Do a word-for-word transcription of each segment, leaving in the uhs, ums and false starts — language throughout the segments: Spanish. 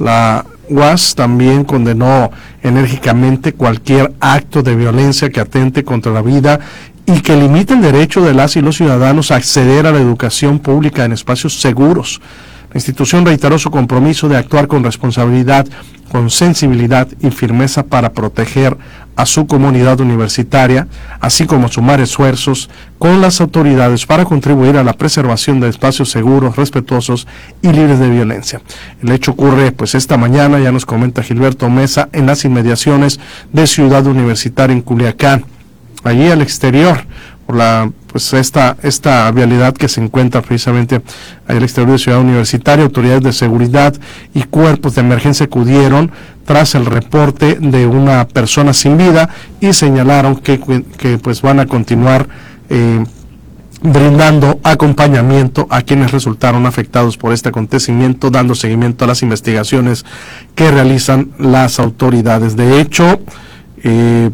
La U A S también condenó enérgicamente cualquier acto de violencia que atente contra la vida y que limite el derecho de las y los ciudadanos a acceder a la educación pública en espacios seguros. La institución reiteró su compromiso de actuar con responsabilidad, con sensibilidad y firmeza para proteger a su comunidad universitaria, así como sumar esfuerzos con las autoridades para contribuir a la preservación de espacios seguros, respetuosos y libres de violencia. El hecho ocurre pues esta mañana, ya nos comenta Gilberto Mesa, en las inmediaciones de Ciudad Universitaria en Culiacán, allí al exterior, por la pues esta esta vialidad que se encuentra precisamente ahí al exterior de Ciudad Universitaria. Autoridades de seguridad y cuerpos de emergencia acudieron tras el reporte de una persona sin vida y señalaron que, que pues van a continuar eh, brindando acompañamiento a quienes resultaron afectados por este acontecimiento, dando seguimiento a las investigaciones que realizan las autoridades. De hecho, eh,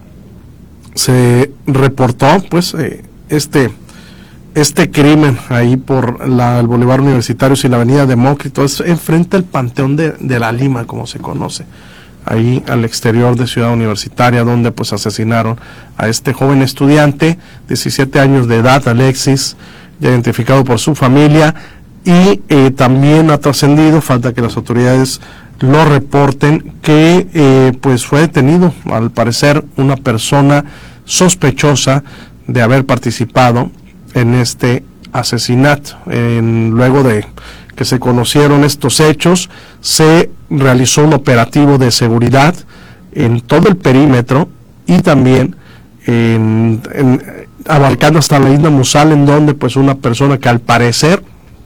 se reportó pues eh, este este crimen ahí por la, el Boulevard Universitario y la Avenida Demócrito, es enfrente al Panteón de, de la Lima, como se conoce, ahí al exterior de Ciudad Universitaria, donde pues asesinaron a este joven estudiante, diecisiete años de edad, Alexis, ya identificado por su familia, y eh, también ha trascendido, falta que las autoridades lo reporten, que eh, pues fue detenido, al parecer, una persona sospechosa de haber participado en este asesinato. En, luego de que se conocieron estos hechos, se realizó un operativo de seguridad en todo el perímetro y también en, en, abarcando hasta la isla Musal, en donde pues una persona que al parecer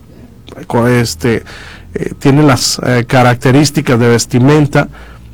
este eh, tiene las eh, características de vestimenta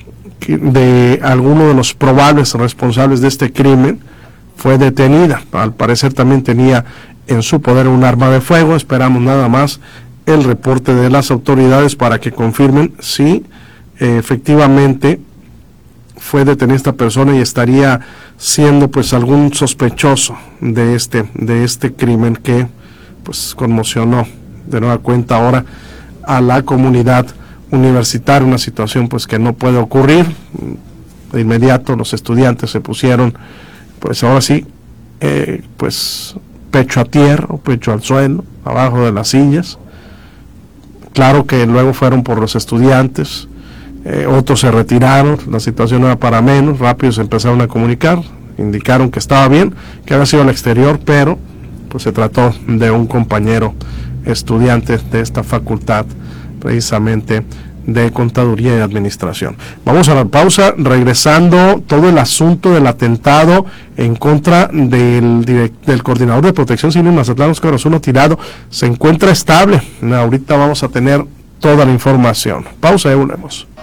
de alguno de los probables responsables de este crimen fue detenida. Al parecer también tenía en su poder un arma de fuego. Esperamos nada más el reporte de las autoridades para que confirmen si eh, efectivamente fue detenida esta persona y estaría siendo pues algún sospechoso de este de este crimen que pues conmocionó de nueva cuenta ahora a la comunidad universitaria, una situación pues que no puede ocurrir. De inmediato los estudiantes se pusieron pues ahora sí eh, pues pecho a tierra o pecho al suelo, abajo de las sillas. Claro que luego fueron por los estudiantes, eh, otros se retiraron, la situación no era para menos, rápido se empezaron a comunicar, indicaron que estaba bien, que había sido al exterior, pero pues se trató de un compañero estudiante de esta facultad, precisamente de Contaduría y Administración. Vamos a la pausa, regresando todo el asunto del atentado en contra del, direct, del coordinador de Protección Civil en Mazatlán, Óscar Osuna Tirado, se encuentra estable. Ahorita vamos a tener toda la información. Pausa y volvemos.